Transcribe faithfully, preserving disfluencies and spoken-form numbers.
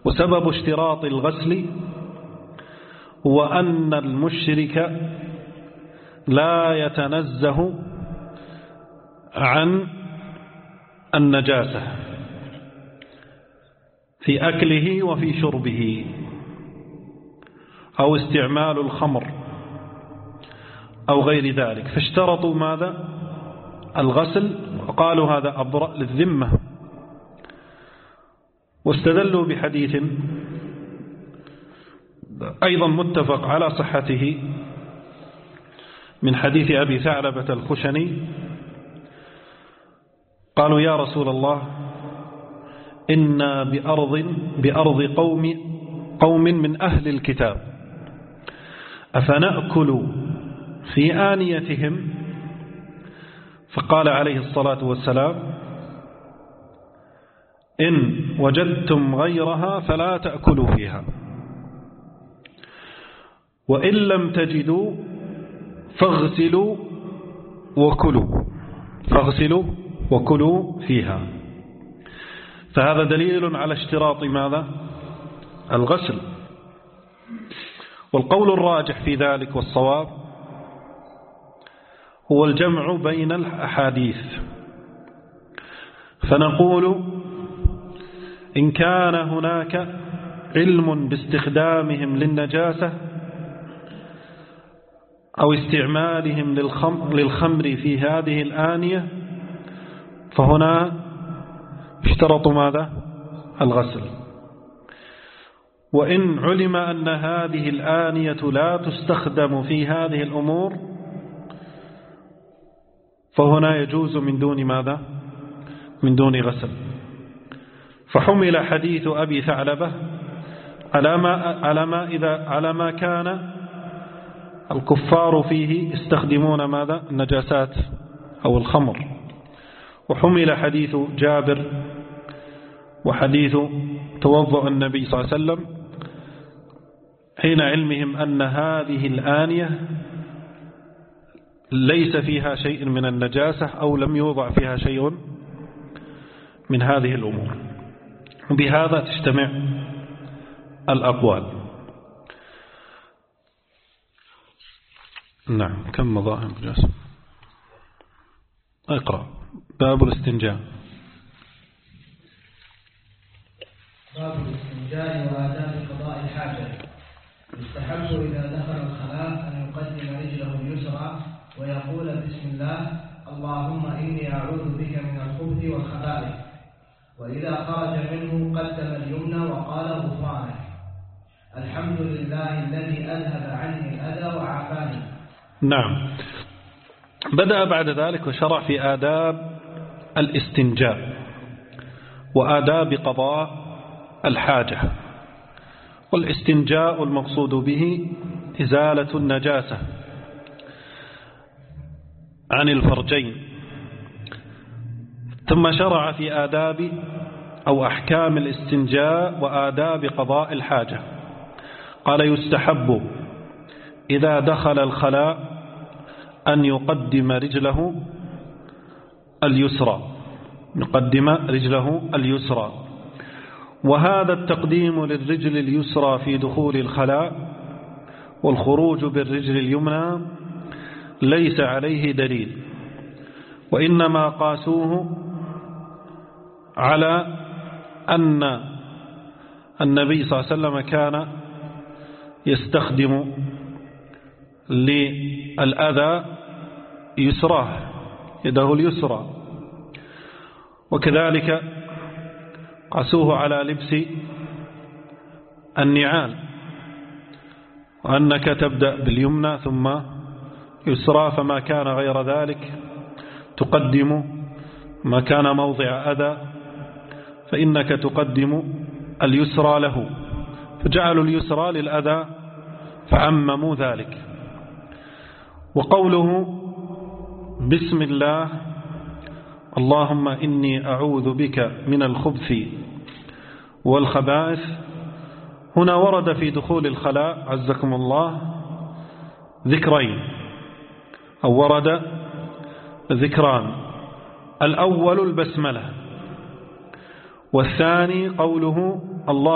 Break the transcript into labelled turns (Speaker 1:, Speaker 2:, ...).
Speaker 1: وسبب اشتراط الغسل هو أن المشرك لا يتنزه عن النجاسة في أكله وفي شربه أو استعمال الخمر أو غير ذلك، فاشترطوا ماذا؟ الغسل، وقالوا هذا أبرأ للذمة. واستدلوا بحديث أيضا متفق على صحته من حديث أبي ثعلبة الخشني، قالوا يا رسول الله إنا بأرض, بأرض قوم, قوم من أهل الكتاب أفنأكل في آنيتهم؟ فقال عليه الصلاة والسلام إن وجدتم غيرها فلا تأكلوا فيها، وإن لم تجدوا فاغسلوا وكلوا فاغسلوا وكلوا فيها. فهذا دليل على اشتراط ماذا؟ الغسل. والقول الراجح في ذلك والصواب هو الجمع بين الأحاديث، فنقول إن كان هناك علم باستخدامهم للنجاسة أو استعمالهم للخمر في هذه الآنية فهنا اشترطوا ماذا؟ الغسل. وإن علم أن هذه الآنية لا تستخدم في هذه الأمور فهنا يجوز من دون ماذا؟ من دون غسل. فحمل حديث أبي ثعلبة على ما, على ما, إذا على ما كان الكفار فيه يستخدمون ماذا؟ النجاسات أو الخمر. وحمل حديث جابر وحديث توضأ النبي صلى الله عليه وسلم حين علمهم أن هذه الآنية ليس فيها شيء من النجاسة أو لم يوضع فيها شيء من هذه الأمور. وبهذا تجتمع الأقوال. نعم. كم مضاهم جاسم؟ اقرأ. باب الاستنجاء.
Speaker 2: باب الاستنجاء وآداب قضاء الحاجة. يستحب إذا دخل الخلاء أن يقدم رجله اليسرى ويقول بسم الله اللهم إني أعوذ بك من الخبث والخبائث، وإذا خرج منه قدم اليمنى وقال غفرانك الحمد لله الذي أذهب عني الأذى وعافاني.
Speaker 1: نعم. بدأ بعد ذلك وشرع في آداب الاستنجاء وآداب قضاء الحاجة. والاستنجاء المقصود به إزالة النجاسة عن الفرجين. ثم شرع في آداب أو أحكام الاستنجاء وآداب قضاء الحاجة. قال يستحب إذا دخل الخلاء أن يقدم رجله اليسرى يقدم رجله اليسرى وهذا التقديم للرجل اليسرى في دخول الخلاء والخروج بالرجل اليمنى ليس عليه دليل، وإنما قاسوه على أن النبي صلى الله عليه وسلم كان يستخدم للأذى يسراه يده اليسرى، وكذلك قاسوه على لبس النعال وأنك تبدأ باليمنى ثم يسرى، فما كان غير ذلك تقدم ما كان موضع أذى فإنك تقدم اليسرى له، فجعلوا اليسرى للأذى فعمموا ذلك. وقوله بسم الله اللهم إني أعوذ بك من الخبث والخبائث هنا ورد في دخول الخلاء عزكم الله ذكرين أو ورد ذكران، الأول البسملة والثاني قوله الله